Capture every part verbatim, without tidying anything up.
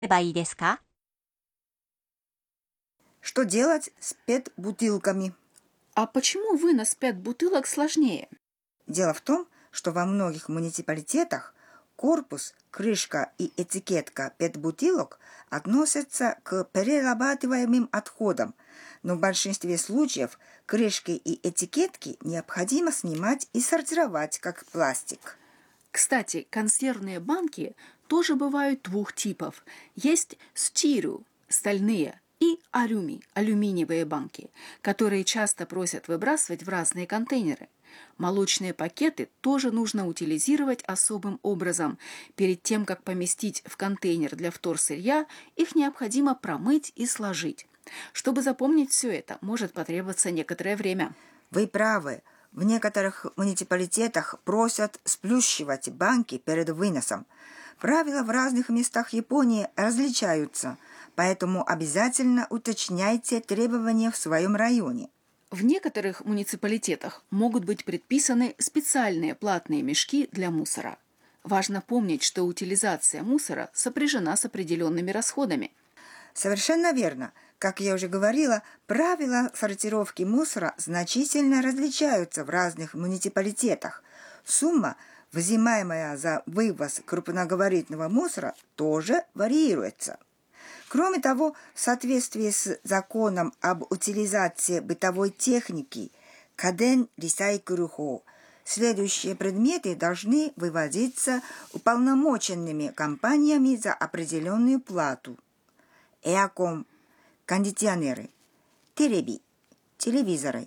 ればいいですか? Что делать с пэт-бутылками? А почему вынос пэт-бутылок сложнее? Дело в том, что во многих муниципалитетах корпус, крышка и этикетка пэт-бутылок относятся к перерабатываемым отходам, но в большинстве случаев крышки и этикетки необходимо снимать и сортировать как пластик. Кстати, консервные банки тоже бывают двух типов. Есть стиру, стальные, и арюми, алюминиевые банки, которые часто просят выбрасывать в разные контейнеры. Молочные пакеты тоже нужно утилизировать особым образом. Перед тем, как поместить в контейнер для вторсырья, их необходимо промыть и сложить. Чтобы запомнить все это, может потребоваться некоторое время. Вы правы. В некоторых муниципалитетах просят сплющивать банки перед выносом. Правила в разных местах Японии различаются, поэтому обязательно уточняйте требования в своем районе. В некоторых муниципалитетах могут быть предписаны специальные платные мешки для мусора. Важно помнить, что утилизация мусора сопряжена с определенными расходами. Совершенно верно. Как я уже говорила, правила сортировки мусора значительно различаются в разных муниципалитетах. Сумма, взимаемая за вывоз крупногабаритного мусора, тоже варьируется. Кроме того, в соответствии с законом об утилизации бытовой техники Каден Рисайкурухо, следующие предметы должны выводиться уполномоченными компаниями за определенную плату. Эакон, кондиционеры, тереби, телевизоры,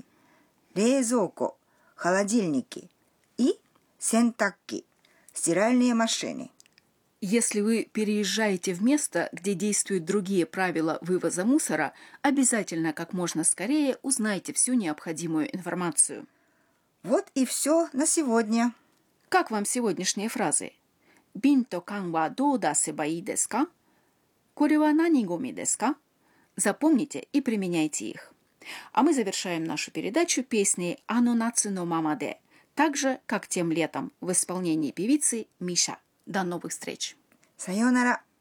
резоко, холодильники и сентакки, стиральные машины. Если вы переезжаете в место, где действуют другие правила вывоза мусора, обязательно как можно скорее узнайте всю необходимую информацию. Вот и все на сегодня. Как вам сегодняшние фразы? Бинто кан ва до дасеба ii desu ka? Коре ва нани гоми desu ka? Запомните и применяйте их. А мы завершаем нашу передачу песней «Ано нацу но мамаде», так же, как тем летом, в исполнении певицы Миша. До новых встреч! Сайонара!